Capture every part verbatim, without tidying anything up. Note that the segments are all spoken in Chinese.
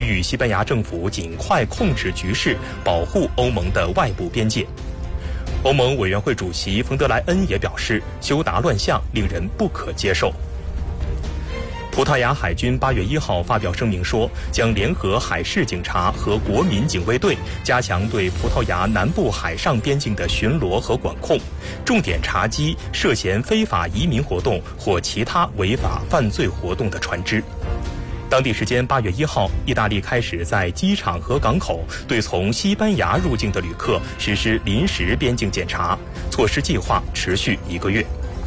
吁西班牙政府尽快控制局势，保护欧盟的外部边界。欧盟委员会主席冯德莱恩也表示，休达乱象令人不可接受。葡萄牙海军八月一号发表声明说，将联合海事警察和国民警卫队，加强对葡萄牙南部海上边境的巡逻和管控，重点查缉涉嫌非法移民活动或其他违法犯罪活动的船只。当地时间八月一号，意大利开始在机场和港口对从西班牙入境的旅客实施临时边境检查，措施计划持续一个月。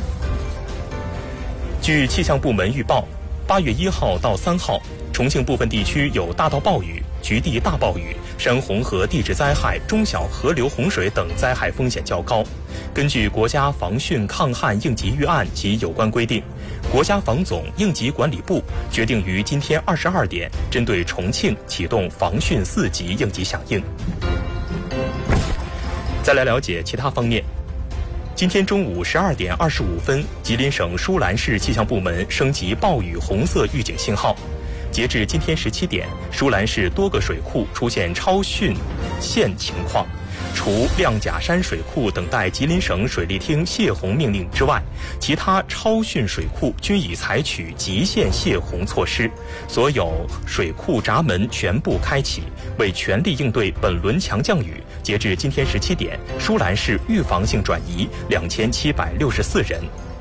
据气象部门预报，八月一号到三号，重庆部分地区有大到暴雨、局地大暴雨、山洪和地质灾害、中小河流洪水等灾害风险较高。根据国家防汛抗旱应急预案及有关规定，国家防总应急管理部决定于今天二十二点针对重庆启动防汛四级应急响应。再来了解其他方面。今天中午十二点二十五分，吉林省舒兰市气象部门升级暴雨红色预警信号。截至今天十七点，舒兰市多个水库出现超汛线情况，除亮甲山水库等待吉林省水利厅泄洪命令之外，其他超汛水库均已采取极限泄洪措施，所有水库闸门全部开启，为全力应对本轮强降雨。截至今天十七点，舒兰市预防性转移两千七百六十四人。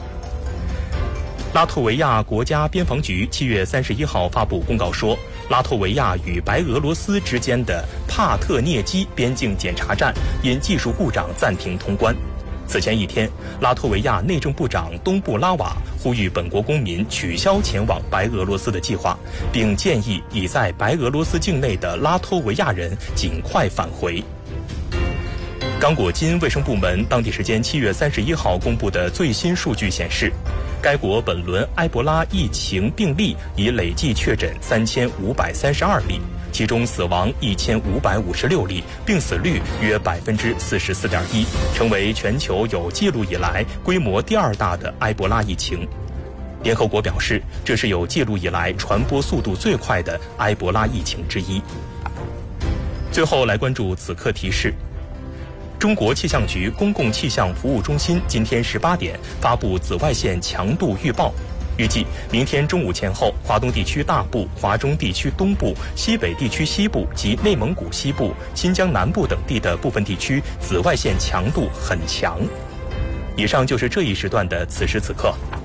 拉脱维亚国家边防局七月三十一号发布公告说，拉脱维亚与白俄罗斯之间的帕特涅基边境检查站因技术故障暂停通关。此前一天，拉脱维亚内政部长东布拉瓦呼吁本国公民取消前往白俄罗斯的计划，并建议已在白俄罗斯境内的拉脱维亚人尽快返回。刚果金卫生部门当地时间七月三十一号公布的最新数据显示，该国本轮埃博拉疫情病例已累计确诊三千五百三十二例，其中死亡一千五百五十六例，病死率约百分之四十四点一，成为全球有记录以来规模第二大的埃博拉疫情。联合国表示，这是有记录以来传播速度最快的埃博拉疫情之一。最后来关注此刻提示。中国气象局公共气象服务中心今天十八点发布紫外线强度预报，预计明天中午前后，华东地区大部、华中地区东部、西北地区西部及内蒙古西部、新疆南部等地的部分地区紫外线强度很强。以上就是这一时段的此时此刻。